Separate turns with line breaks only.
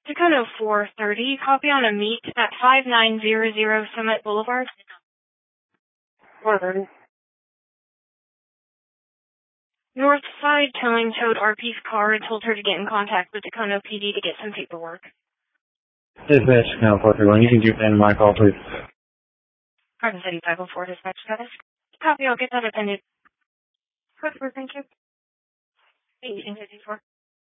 Tacoma 430, copy on a meet at 5900 Summit Boulevard.
430.
Northside Towing towed RP's car and told her to get in contact with Tacoma PD to get some paperwork.
Dispatch, Tacoma 431. You can do that in my call, please.
Garden City 504 dispatch status. Copy, I'll get that appended. Quick, thank you. 1854.